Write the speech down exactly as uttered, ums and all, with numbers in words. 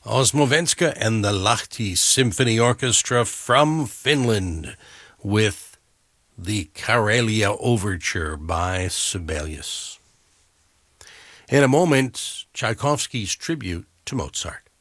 Osmovenska and the Lahti Symphony Orchestra from Finland with the Karelia Overture by Sibelius. In a moment, Tchaikovsky's tribute to Mozart.